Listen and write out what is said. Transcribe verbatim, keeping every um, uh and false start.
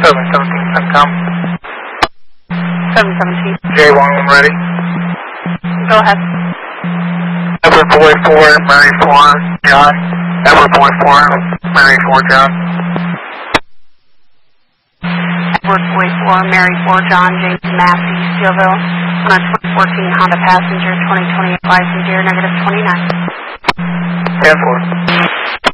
seven seventeen, CENTCOM. seven seventeen. J one, when ready. Go ahead. Edward Boy four, Mary four, John. Edward Boy four, Mary four, John. Edward Boy four, Mary four, John, James Massey, Steelville, on a twenty fourteen Honda Passenger, twenty twenty-eight license year, negative twenty-nine. ten four.